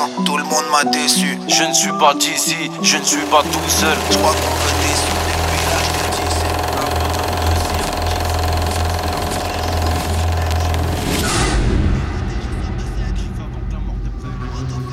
tout le monde m'a déçu. Je ne suis pas d'ici, je ne suis pas tout seul. Je crois qu'on veut